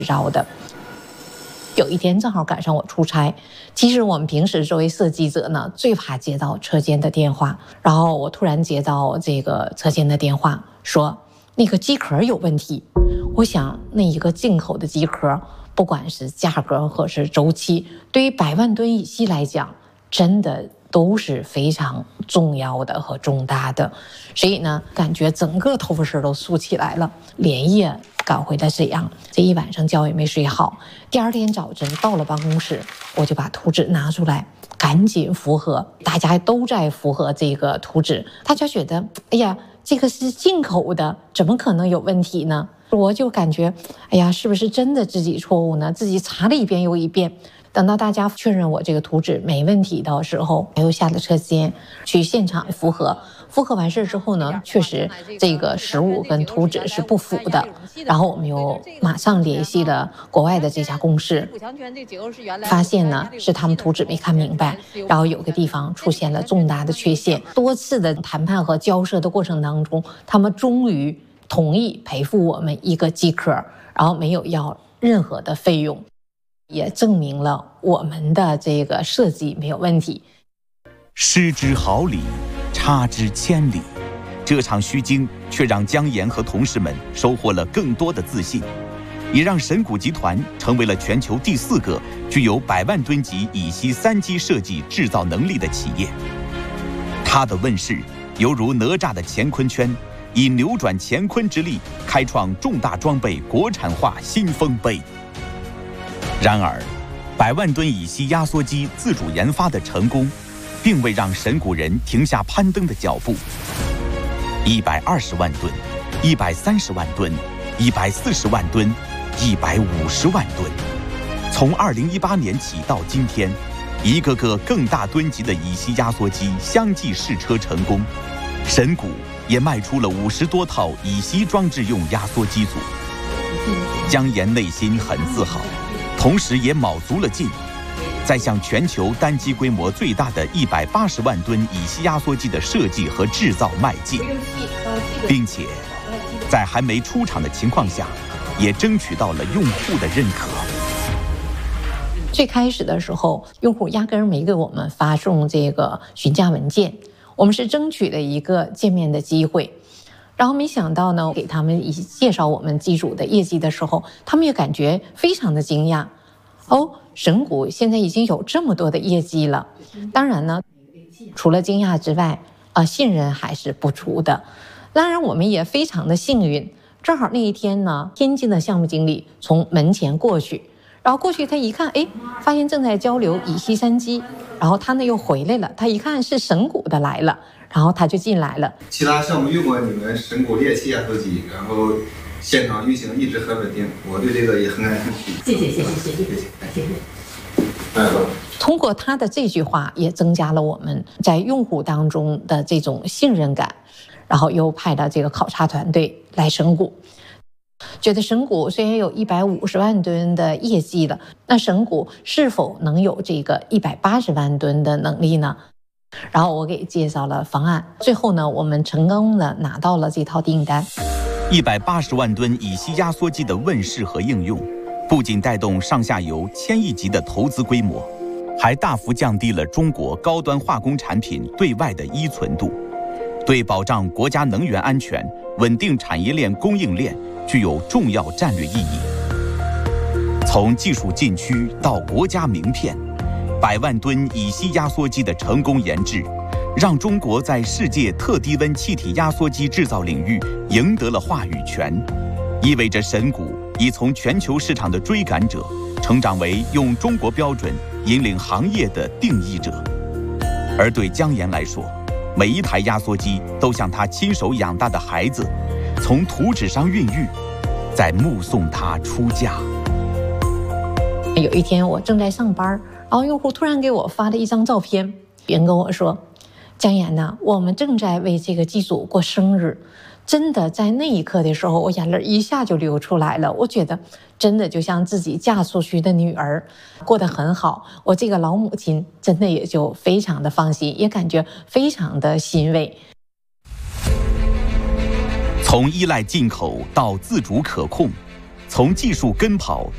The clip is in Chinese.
绕的。有一天正好赶上我出差，其实我们平时作为设计者呢，最怕接到车间的电话。然后我突然接到这个车间的电话，说那个机壳有问题。我想那一个进口的机壳，不管是价格或是周期，对于100万吨乙烯来讲，真的都是非常重要的和重大的。所以呢，感觉整个头发丝都竖起来了，连夜赶回了沈阳，这一晚上觉也没睡好。第二天早晨到了办公室，我就把图纸拿出来，赶紧符合，大家都在符合这个图纸，大家觉得，哎呀，这个是进口的，怎么可能有问题呢？我就感觉，哎呀，是不是真的自己错误呢？自己查了一遍又一遍。等到大家确认我这个图纸没问题的时候，又下了车间去现场符合。符合完事之后呢，确实这个实物跟图纸是不符的。然后我们又马上联系了国外的这家公司，发现呢是他们图纸没看明白，然后有个地方出现了重大的缺陷。多次的谈判和交涉的过程当中，他们终于同意赔付我们一个机壳，然后没有要任何的费用，也证明了我们的这个设计没有问题。 失之毫厘，差之千里，这场虚惊却让姜岩和同事们收获了更多的自信，也让神谷集团成为了全球第4个具有100万吨级乙烯3基设计制造能力的企业。它的问世犹如哪吒的乾坤圈，以扭转乾坤之力开创重大装备国产化新丰碑。然而100万吨乙烯压缩机自主研发的成功，并未让神谷人停下攀登的脚步。120万吨、130万吨、140万吨、150万吨，从2018年起到今天，一个个更大吨级的乙烯压缩机相继试车成功，神谷也卖出了50多套乙烯装置用压缩机组。姜岩内心很自豪，同时也卯足了劲，在向全球单机规模最大的180万吨乙烯压缩机的设计和制造迈进，并且在还没出厂的情况下，也争取到了用户的认可。 最开始的时候，用户压根儿没给我们发送这个询价文件，我们是争取了一个见面的机会。然后没想到呢，给他们介绍我们机组的业绩的时候，他们也感觉非常的惊讶。哦，神谷现在已经有这么多的业绩了。当然呢，除了惊讶之外，信任还是不足的。当然，我们也非常的幸运，正好那一天呢，天津的项目经理从门前过去，然后过去他一看，哎，发现正在交流乙烯3基，然后他呢又回来了，他一看是神谷的来了，然后他就进来了。 其他项目用过你们神谷猎气压缩机，然后现场运行一直很稳定，我对这个也很感兴趣。谢谢。 通过他的这句话，也增加了我们在用户当中的这种信任感，然后又派了这个考察团队来神谷。觉得神谷虽然有150万吨的业绩了，那神谷是否能有这个180万吨的能力呢？然后我给介绍了方案，最后呢，我们成功的拿到了这套订单。 180万吨乙烯压缩机的问世和应用，不仅带动上下游1000亿级的投资规模，还大幅降低了中国高端化工产品对外的依存度，对保障国家能源安全、稳定产业链供应链具有重要战略意义。从技术禁区到国家名片，100万吨乙烯压缩机的成功研制，让中国在世界特低温气体压缩机制造领域赢得了话语权，意味着神谷已从全球市场的追赶者，成长为用中国标准引领行业的定义者。而对姜岩来说，每一台压缩机都像他亲手养大的孩子，从图纸上孕育，在目送他出嫁。 有一天我正在上班，然后用户突然给我发了一张照片，人跟我说，姜岩呐，我们正在为这个机组过生日。真的在那一刻的时候，我眼泪一下就流出来了。我觉得真的就像自己嫁出去的女儿，过得很好。我这个老母亲真的也就非常的放心，也感觉非常的欣慰。 从依赖进口到自主可控，从技术跟跑